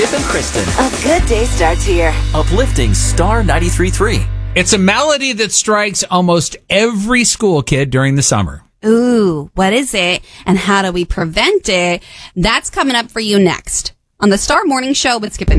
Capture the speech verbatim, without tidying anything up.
Skip and Kristen. A good day starts here. Uplifting Star ninety-three point three. It's a malady that strikes almost every school kid during the summer. Ooh, what is it and how do we prevent it? That's coming up for you next on the Star Morning Show with Skip and